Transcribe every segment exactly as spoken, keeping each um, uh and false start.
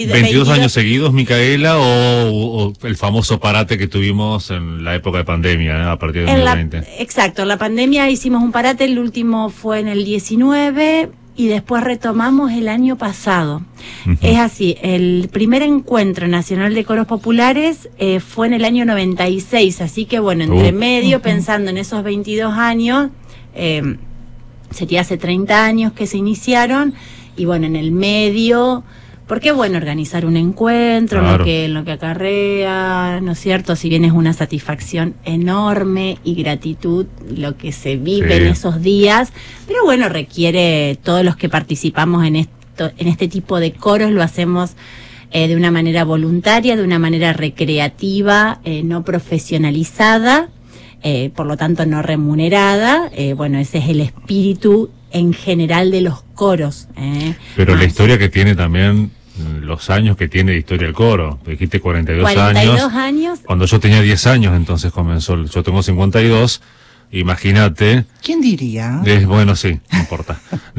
¿veintidós años seguidos, Micaela, o, o el famoso parate que tuvimos en la época de pandemia, ¿eh? A partir del dos mil veinte? Exacto, en la pandemia hicimos un parate, el último fue en el diecinueve y después retomamos el año pasado. Uh-huh. Es así, el primer encuentro nacional de coros populares eh, fue en el año noventa y seis, así que bueno, entre uh. medio, uh-huh. pensando en esos veintidós años, eh, sería hace treinta años que se iniciaron, y bueno, en el medio... Porque bueno, organizar un encuentro, claro. lo que, lo que acarrea, ¿no es cierto? Si bien es una satisfacción enorme y gratitud lo que se vive sí. en esos días, pero bueno, requiere, todos los que participamos en esto, en este tipo de coros, lo hacemos eh, de una manera voluntaria, de una manera recreativa, eh, no profesionalizada, eh, por lo tanto no remunerada. Eh, bueno, ese es el espíritu en general de los coros. Eh. Pero ah, la historia que tiene también, los años que tiene de historia el coro, dijiste cuarenta y dos años. cuarenta y dos años. Cuando yo tenía diez años, entonces comenzó, yo tengo cincuenta y dos, imagínate. ¿Quién diría? Es, bueno, sí, no importa.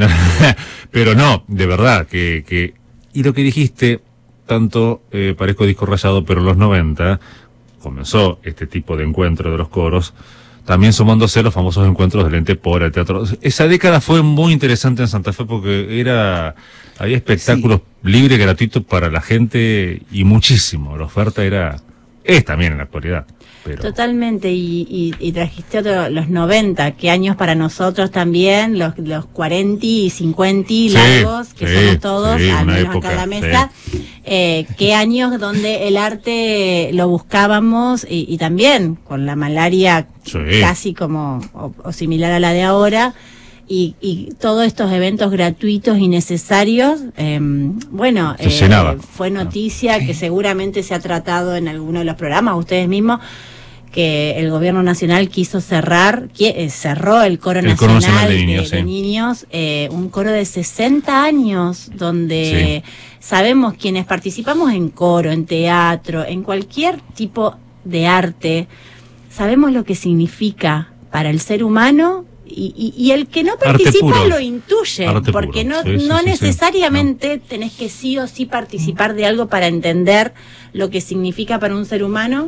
Pero no, de verdad, que, que, y lo que dijiste, tanto, eh, parezco disco rayado, pero en los noventa comenzó este tipo de encuentro de los coros, también sumándose los famosos encuentros del ente por el teatro. Esa década fue muy interesante en Santa Fe porque era, había espectáculos sí. libres, gratuitos para la gente y muchísimo. La oferta era, es también en la actualidad. Pero... Totalmente, y, y, y trajiste otro, los noventa, que años para nosotros también, los, los cuarenta y cincuenta sí, largos, que sí, somos todos, sí, al menos época, acá a la mesa, sí. eh, qué años donde el arte lo buscábamos, y, y también con la malaria sí. casi como, o, o similar a la de ahora, y, y todos estos eventos gratuitos y necesarios, eh, bueno, eh, fue noticia sí. que seguramente se ha tratado en alguno de los programas, ustedes mismos, que el gobierno nacional quiso cerrar, que, eh, cerró el coro, el nacional, coro nacional de niños, de, sí. de niños eh, un coro de sesenta años, donde sí. sabemos quienes participamos en coro, en teatro, en cualquier tipo de arte, sabemos lo que significa para el ser humano. Y, y, y el que no participa lo intuye, arte porque puro. no, sí, no sí, necesariamente sí. no. tenés que sí o sí participar de algo para entender lo que significa para un ser humano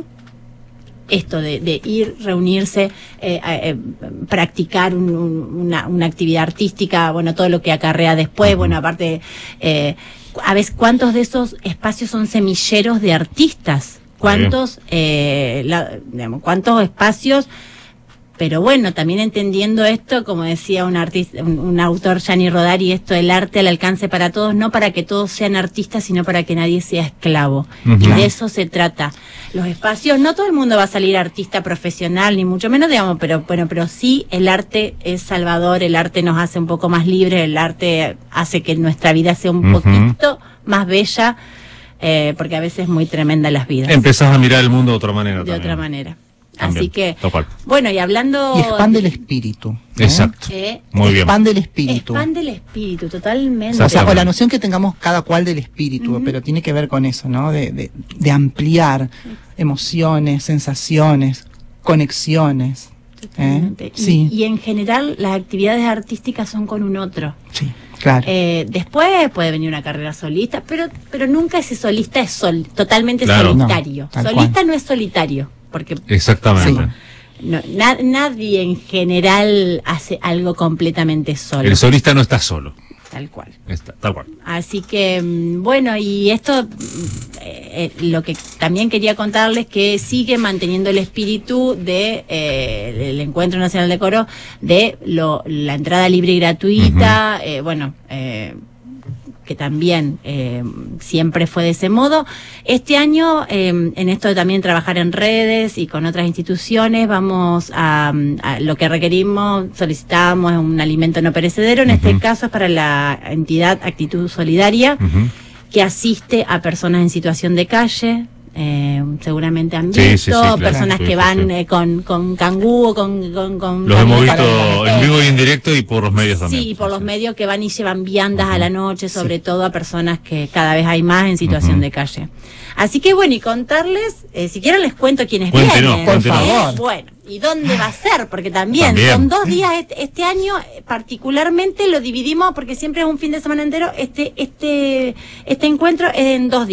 esto de, de ir, reunirse, eh, eh, practicar un, un, una, una actividad artística, bueno, todo lo que acarrea después, uh-huh. bueno, aparte, eh, a veces, ¿cuántos de esos espacios son semilleros de artistas? ¿Cuántos, eh, la, digamos, cuántos espacios? Pero bueno, también entendiendo esto, como decía un artista, un, un autor, Gianni Rodari, esto del arte al alcance para todos, no para que todos sean artistas, sino para que nadie sea esclavo. Uh-huh. Y de eso se trata. Los espacios, no todo el mundo va a salir artista profesional, ni mucho menos, digamos, pero bueno, pero sí el arte es salvador, el arte nos hace un poco más libres, el arte hace que nuestra vida sea un uh-huh. poquito más bella, eh, porque a veces es muy tremenda las vidas. Empezás a mirar el mundo de otra manera. De también. otra manera. También, así que, total. bueno, y hablando... Y expande el espíritu, ¿no? Exacto, ¿Eh? muy bien. Expande el espíritu. Expande el espíritu, totalmente. O sea, o la noción que tengamos cada cual del espíritu, uh-huh. pero tiene que ver con eso, ¿no? De, de, de ampliar emociones, sensaciones, conexiones. Totalmente. ¿Eh? Sí. Y, y en general las actividades artísticas son con un otro. Sí. Claro. Eh, después puede venir una carrera solista, pero pero nunca ese solista es sol, totalmente claro. solitario. No, solista cual. no es solitario, porque exactamente. Sí, no, na, nadie en general hace algo completamente solo. El solista no está solo. Tal cual. Está, tal cual. Así que, bueno, y esto, eh, lo que también quería contarles, que sigue manteniendo el espíritu de eh, el Encuentro Nacional de Coro, de lo, la entrada libre y gratuita, uh-huh. eh, bueno, eh, que también eh, siempre fue de ese modo. Este año, eh, en esto de también trabajar en redes y con otras instituciones, vamos a, a lo que requerimos, solicitamos un alimento no perecedero, en uh-huh. este caso es para la entidad Actitud Solidaria, uh-huh. que asiste a personas en situación de calle. Eh, seguramente han visto, sí, sí, sí, claro. personas sí, que van sí, sí. Eh, con, con cangú o con, con, con... Los hemos visto en vivo y en directo y por los medios también. Sí, por los medios que van y llevan viandas uh-huh. a la noche, sobre sí. todo a personas que cada vez hay más en situación uh-huh. de calle. Así que bueno, y contarles, eh, si quieren les cuento quiénes cuéntenos, vienen. Por favor. Bueno, ¿y dónde va a ser? Porque también, también. son dos días, este, este año particularmente lo dividimos, porque siempre es un fin de semana entero, este, este, este encuentro es en dos días.